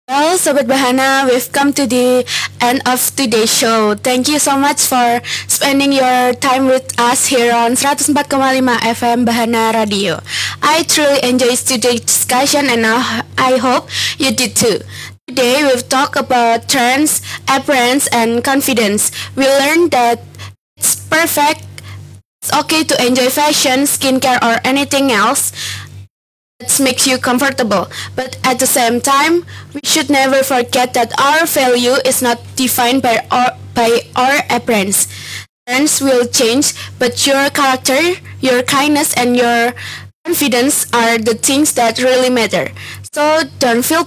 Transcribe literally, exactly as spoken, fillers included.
Well, Sobat Bahana, we've come to the end of today's show. Thank you so much for spending your time with us here on seratus empat koma lima F M Bahana Radio. I truly enjoyed today's discussion and I I hope you did too. Today we've talked about trends, appearance, and confidence. We learned that it's perfect, it's okay to enjoy fashion, skincare, or anything else that makes you comfortable. But at the same time, we should never forget that our value is not defined by our, by our appearance. Trends will change, but your character, your kindness, and your confidence are the things that really matter. So don't feel